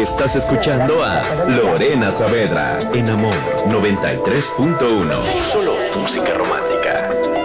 Estás escuchando a Lorena Saavedra en Amor 93.1. Solo música romántica.